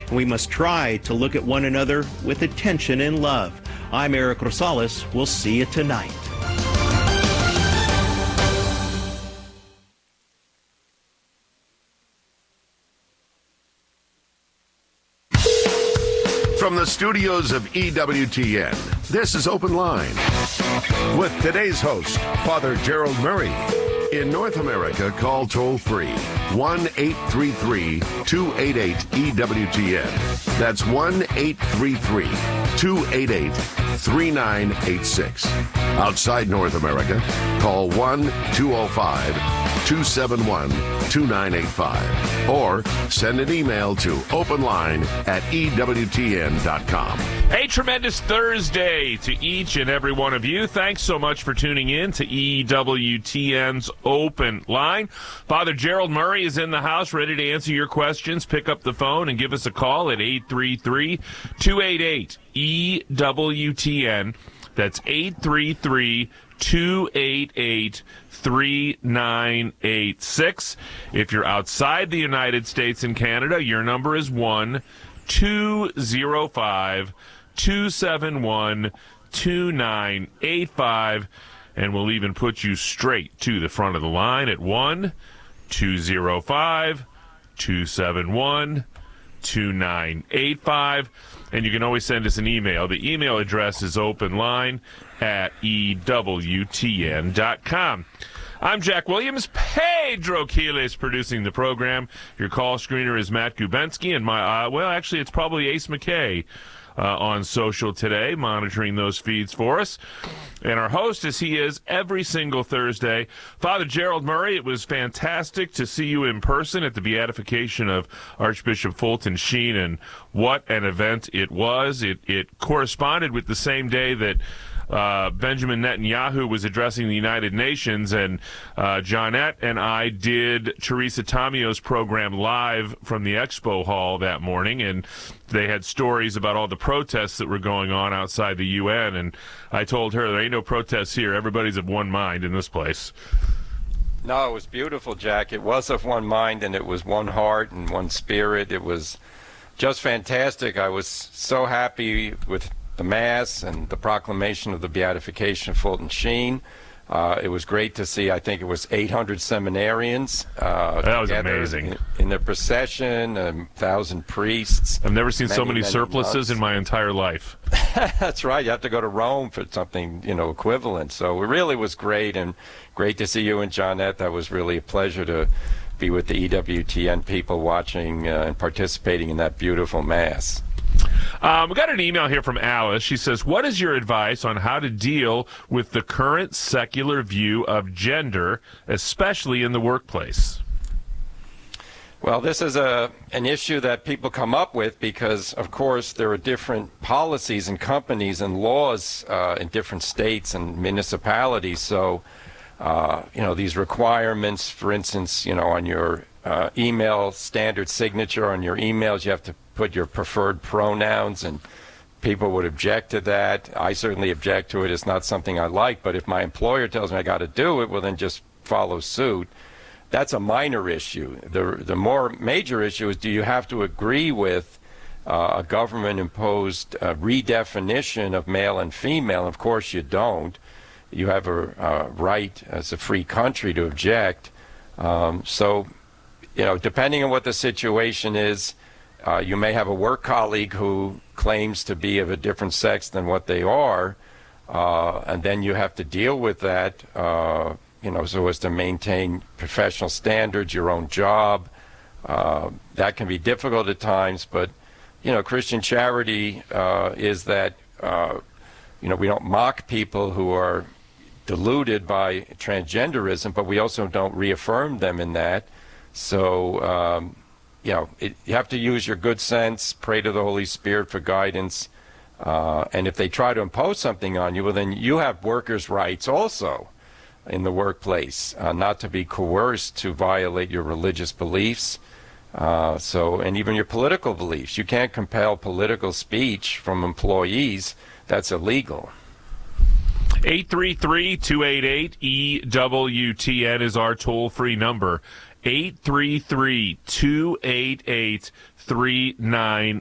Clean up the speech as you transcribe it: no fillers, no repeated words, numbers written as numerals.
and we must try to look at one another with attention and love. I'm Eric Rosales. We'll see you tonight. From the studios of EWTN, this is Open Line with today's host, Father Gerald Murray. In North America, call toll-free 1-833-288-EWTN. That's 1-833-288-3986. Outside North America, call 1-205-271-2985. Or send an email to openline@EWTN.com. A tremendous Thursday to each and every one of you. Thanks so much for tuning in to EWTN's Open Line. Father Gerald Murray is in the house, ready to answer your questions. Pick up the phone and give us a call at 833-288-EWTN. That's 833-288-3986. If you're outside the United States and Canada, your number is 1-205-271-2985. And we'll even put you straight to the front of the line at 1-205-271-2985. And you can always send us an email. The email address is openline@EWTN.com. I'm Jack Williams. Pedro Quiles producing the program. Your call screener is Matt Gubensky. And actually, it's probably Ace McKay on social today, monitoring those feeds for us. And our host, as he is every single Thursday, Father Gerald Murray. It was fantastic to see you in person at the beatification of Archbishop Fulton Sheen, and what an event it was. It corresponded with the same day that Benjamin Netanyahu was addressing the United Nations, and Johnette and I did Teresa Tomio's program live from the expo hall that morning, and they had stories about all the protests that were going on outside the UN, and I told her there ain't no protests here. Everybody's of one mind in this place. No, it was beautiful, Jack. It was of one mind, and it was one heart and one spirit. It was just fantastic. I was so happy with the Mass and the proclamation of the beatification of Fulton Sheen. It was great to see, I think it was 800 seminarians. That was amazing. In the procession, 1,000 priests. I've never seen so many surplices in my entire life. That's right. You have to go to Rome for something, equivalent. So it really was great, and great to see you and Johnette. That was really a pleasure to be with the EWTN people watching and participating in that beautiful Mass. We got an email here from Alice. She says, what is your advice on how to deal with the current secular view of gender, especially in the workplace? Well, this is an issue that people come up with because, of course, there are different policies and companies and laws in different states and municipalities. So, these requirements, for instance, on your email standard signature on your emails, you have to put your preferred pronouns, and people would object to that. I certainly object to it. It's not something I like, but if my employer tells me I got to do it, well, then just follow suit. That's a minor issue. The more major issue is, do you have to agree with a government-imposed redefinition of male and female? Of course you don't. You have a right as a free country to object. Depending on what the situation is, you may have a work colleague who claims to be of a different sex than what they are, and then you have to deal with that, so as to maintain professional standards, your own job. That can be difficult at times, but, Christian charity is that, we don't mock people who are deluded by transgenderism, but we also don't reaffirm them in that. So, you have to use your good sense, pray to the Holy Spirit for guidance, and if they try to impose something on you, well, then you have workers' rights also in the workplace, not to be coerced to violate your religious beliefs, and even your political beliefs. You can't compel political speech from employees. That's illegal. 833-288-EWTN is our toll-free number. 833-288-3986.